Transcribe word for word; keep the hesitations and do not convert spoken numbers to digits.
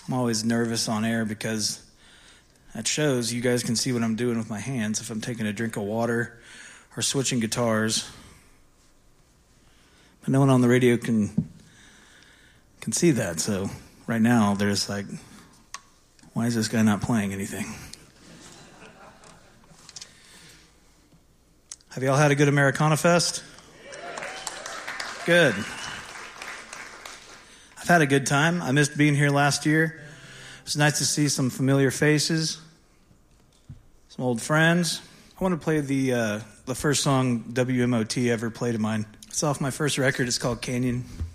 I'm always nervous on air because at shows you guys can see what I'm doing with my hands if I'm taking a drink of water or switching guitars. But no one on the radio can can see that. So right now there's like, why is this guy not playing anything? Have y'all had a good Americana Fest? Good. I've had a good time. I missed being here last year. It was nice to see some familiar faces, some old friends. I want to play the uh, the first song W M O T ever played of mine. It's off my first record. It's called Canyon.